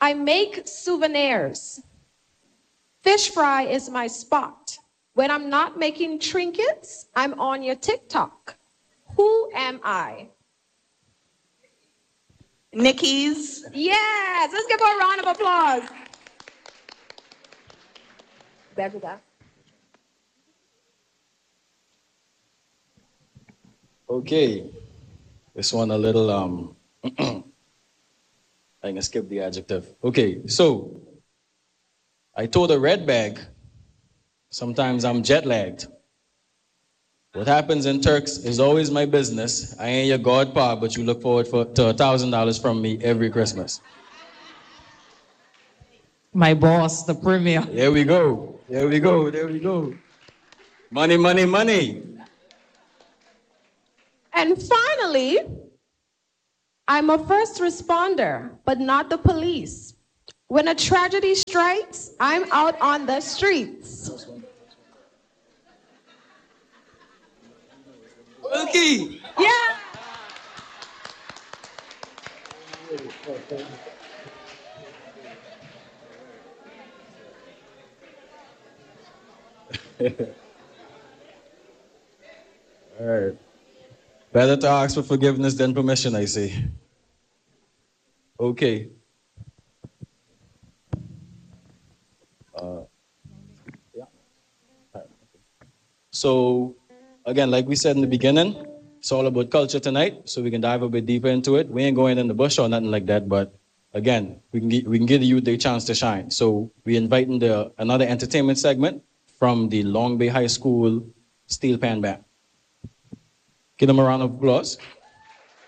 I make souvenirs. Fish fry is my spot. When I'm not making trinkets, I'm on your TikTok. Who am I? Nikki's. Yes, let's give her a round of applause. Beverly. Okay, this one a little, I can skip the adjective. Okay, so I told a red bag, sometimes I'm jet lagged. What happens in Turks is always my business. I ain't your godpa, but you look forward to $1,000 from me every Christmas. My boss, the premier. There we go. There we go. There we go. Money, money, money. And finally, I'm a first responder, but not the police. When a tragedy strikes, I'm out on the streets. Okay. Yeah. All right. Better to ask for forgiveness than permission, I say. Okay. Yeah. So, again, like we said in the beginning, it's all about culture tonight, so we can dive a bit deeper into it. We ain't going in the bush or nothing like that, but again, we can give the youth a chance to shine. So we inviting another entertainment segment from the Long Bay High School Steel Pan Band. Give them a round of applause.